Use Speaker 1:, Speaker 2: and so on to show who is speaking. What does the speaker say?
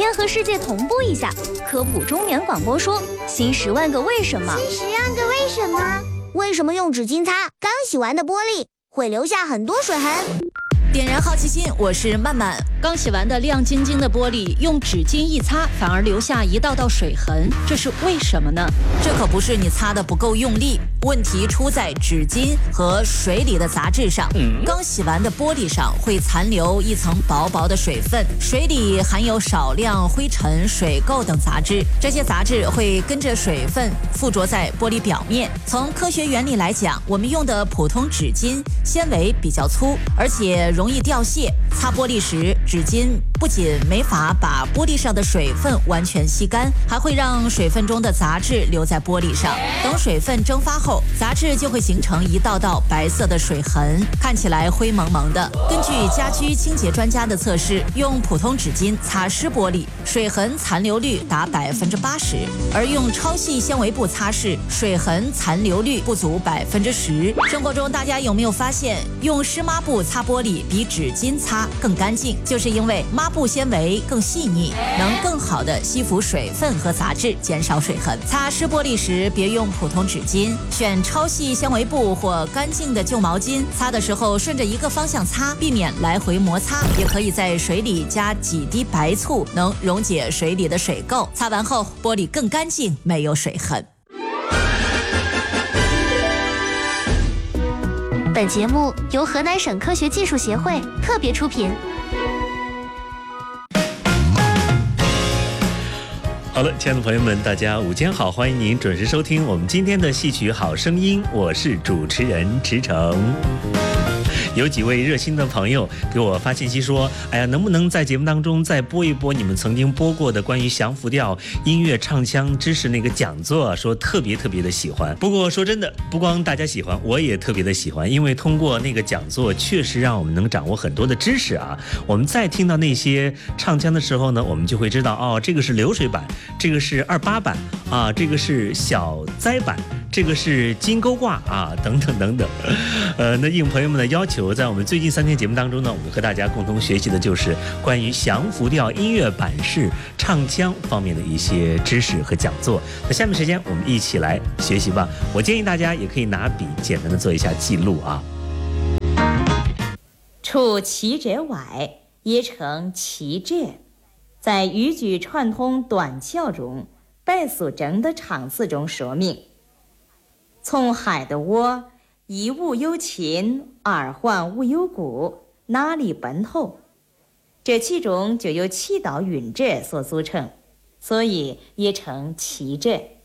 Speaker 1: 天和世界同步一下，科普中年广播说新10万个为什么。
Speaker 2: 新10万个为什么？为什么用纸巾擦刚洗完的玻璃会留下很多水痕？
Speaker 3: 点燃好奇心，我是曼曼。
Speaker 4: 刚洗完的亮晶晶的玻璃，用纸巾一擦，反而留下一道道水痕，这是为什么呢？
Speaker 3: 这可不是你擦的不够用力，问题出在纸巾和水里的杂质上。刚洗完的玻璃上会残留一层薄薄的水分，水里含有少量灰尘、水垢等杂质，这些杂质会跟着水分附着在玻璃表面。从科学原理来讲，我们用的普通纸巾纤维比较粗，而且容易掉屑。擦玻璃时，纸巾不仅没法把玻璃上的水分完全吸干，还会让水分中的杂质留在玻璃上。等水分蒸发后，杂质就会形成一道道白色的水痕，看起来灰蒙蒙的。根据家居清洁专家的测试，用普通纸巾擦湿玻璃，水痕残留率达80%，而用超细纤维布擦拭，水痕残留率不足10%。生活中大家有没有发现，用湿抹布擦玻璃比纸巾擦更干净？就是因为抹布纤维更细腻，能更好的吸附水分和杂质，减少水痕。擦湿玻璃时别用普通纸巾，选超细纤维布或干净的旧毛巾，擦的时候顺着一个方向擦，避免来回摩擦。也可以在水里加几滴白醋，能溶解水里的水垢。擦完后玻璃更干净，没有水痕。
Speaker 1: 本节目由河南省科学技术协会特别出品。
Speaker 5: 好了，亲爱的朋友们，大家午间好，欢迎您准时收听我们今天的戏曲好声音，我是主持人池诚。有几位热心的朋友给我发信息说，哎呀，能不能在节目当中再播一播你们曾经播过的关于降服调音乐唱腔知识那个讲座，说特别的喜欢。不过说真的，不光大家喜欢，我也特别的喜欢，因为通过那个讲座确实让我们能掌握很多的知识啊。我们再听到那些唱腔的时候呢，我们就会知道，哦，这个是流水版，这个是28版啊，这个是小栽版，这个是金钩挂啊，等等。那应朋友们的要求，在我们最近3天节目当中呢，我们和大家共同学习的就是关于降服调音乐版式唱腔方面的一些知识和讲座。那下面时间我们一起来学习吧。我建议大家也可以拿笔简单的做一下记录啊。
Speaker 6: 处其者外，也成其者。在语句串通短窍中，败俗整的场次中说明。从海的窝，一物有禽，二患物有骨，哪里奔后？这其中就由气道韵者所组成，所以也称其者。